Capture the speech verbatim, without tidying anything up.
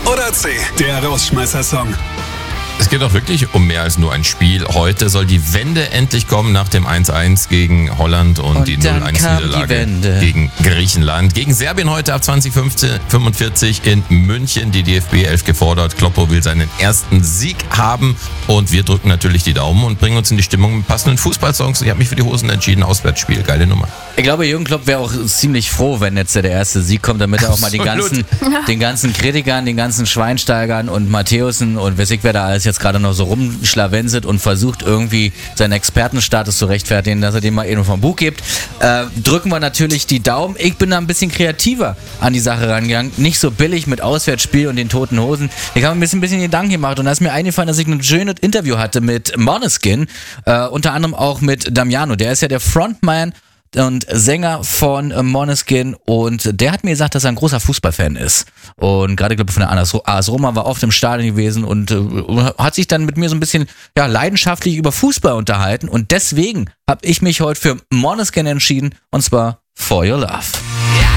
oder C, der Rausschmeißer-Song? Es geht doch wirklich um mehr als nur ein Spiel. Heute soll die Wende endlich kommen nach dem eins eins gegen Holland und, und die null eins Niederlage gegen Griechenland. Gegen Serbien heute ab zwanzig fünfundvierzig in München. Die D F B elf gefordert. Kloppo will seinen ersten Sieg haben und wir drücken natürlich die Daumen und bringen uns in die Stimmung mit passenden Fußballsongs. Ich habe mich für die Hosen entschieden. Auswärtsspiel. Geile Nummer. Ich glaube, Jürgen Klopp wäre auch ziemlich froh, wenn jetzt der erste Sieg kommt, damit er auch mal den ganzen, den ganzen Kritikern, den ganzen Schweinsteigern und Matthäusen und weiß ich, wer da alles jetzt gerade noch so rumschlawenselt und versucht irgendwie seinen Expertenstatus zu rechtfertigen, dass er den mal eben vom Buch gibt. Äh, drücken wir natürlich die Daumen. Ich bin da ein bisschen kreativer an die Sache rangegangen. Nicht so billig mit Auswärtsspiel und den toten Hosen. Ich habe mir ein bisschen, ein bisschen Gedanken gemacht und da ist mir eingefallen, dass ich ein schönes Interview hatte mit Måneskin, äh, unter anderem auch mit Damiano. Der ist ja der Frontman und Sänger von Måneskin und der hat mir gesagt, dass er ein großer Fußballfan ist und gerade glaube ich von der A S Roma war oft im Stadion gewesen und äh, hat sich dann mit mir so ein bisschen ja, leidenschaftlich über Fußball unterhalten und deswegen habe ich mich heute für Måneskin entschieden und zwar For Your Love.